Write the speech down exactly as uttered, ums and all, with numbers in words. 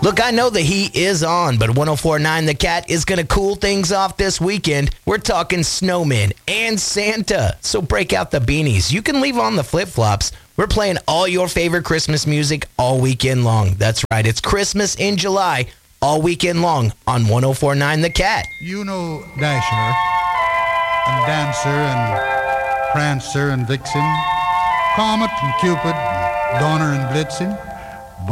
Look, I know the heat is on, but one oh four point nine The Cat is going to cool things off this weekend. We're talking snowmen and Santa. So break out the beanies. You can leave on the flip-flops. We're playing all your favorite Christmas music all weekend long. That's right. It's Christmas in July all weekend long on one oh four point nine The Cat. You know Dasher and Dancer and Prancer and Vixen, Comet and Cupid, Donner and Blitzen.